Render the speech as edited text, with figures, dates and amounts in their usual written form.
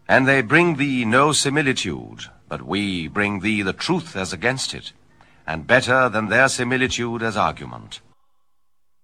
And they bring thee no similitude, but we bring thee the truth as against it, and better than their similitude as argument.